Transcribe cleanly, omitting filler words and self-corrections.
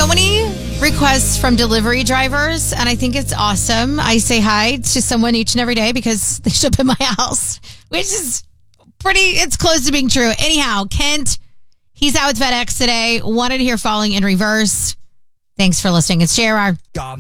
so many requests from delivery drivers, and I think it's awesome. I say hi to someone each and every day because they show up at my house, which is it's close to being true. Anyhow, Kent, he's out with FedEx today. Wanted to hear Falling in Reverse. Thanks for listening. It's JR.